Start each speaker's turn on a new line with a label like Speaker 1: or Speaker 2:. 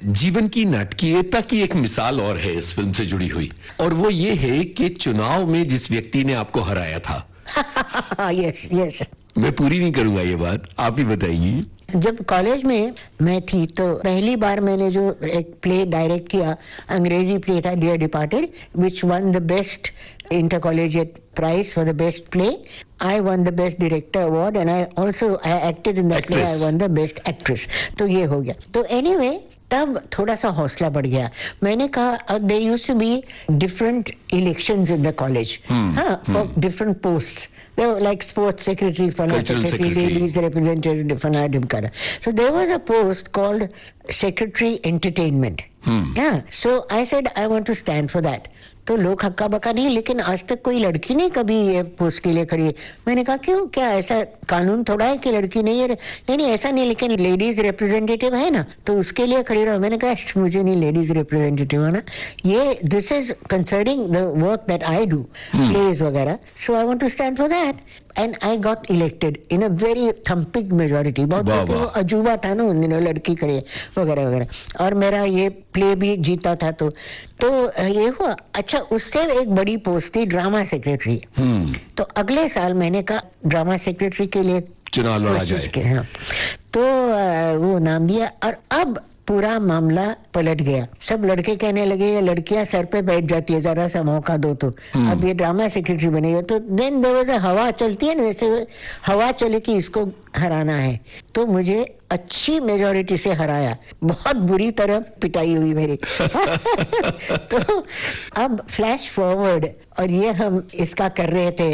Speaker 1: जीवन की नाटकीयता की एक मिसाल और है इस फिल्म से जुड़ी हुई, और वो ये है कि चुनाव में जिस व्यक्ति ने आपको हराया था।
Speaker 2: Yes yes.
Speaker 1: मैं पूरी नहीं करूंगा ये बात, आप ही बताइए।
Speaker 2: जब कॉलेज में मैं थी तो पहली बार मैंने जो एक प्ले डायरेक्ट किया, अंग्रेजी प्ले था dear departed, which one the best inter collegiate prize for the best play. I won the best director award and I acted in that play. I won the best actress. तो ये हो गया. तो anyway तब थोड़ा सा हौसला बढ़ गया. मैंने कहा there used to be different elections in the college, for different posts. They were like sports secretary, secretary, ladies representative, Dhimkara. So there was a post called secretary entertainment. So I said I want to stand for that. तो लोग हक्का बक्का नहीं, लेकिन आज तक कोई लड़की नहीं कभी ये पोस्ट के लिए खड़ी है. मैंने कहा क्यों, क्या ऐसा कानून थोड़ा है कि लड़की नहीं है? नहीं ऐसा नहीं, लेकिन लेडीज रिप्रेजेंटेटिव है ना, तो उसके लिए खड़ी रहो. मैंने कहा मुझे नहीं लेडीज रिप्रेजेंटेटिव है ना, ये this is concerning the work that I do, pledge वगैरह. सो I want to stand for that and I got elected in a very thumping majority. बहुत अजूबा था ना उन दिनों, लड़की खड़ी वगैरह वगैरह, और मेरा ये प्ले भी जीता था. तो ये हुआ. अच्छा, उससे एक बड़ी पोस्ट थी ड्रामा सेक्रेटरी. तो अगले साल मैंने कहा ड्रामा सेक्रेटरी के लिए
Speaker 1: चुनाव लड़ा जाए.
Speaker 2: तो वो नाम दिया, और अब पूरा मामला पलट गया. सब लड़के कहने लगे ये लड़कियां सर पे बैठ जाती है, जरा सा मौका दो तो. अब ये ड्रामा सेक्रेटरी बनेगा. तो देन देयर वाज अ हवा चलती है ना, जैसे हवा चले कि इसको हराना है. तो मुझे अच्छी मेजॉरिटी से हराया, बहुत बुरी तरह पिटाई हुई मेरी. तो अब फ्लैश फॉरवर्ड, और ये हम इसका कर रहे थे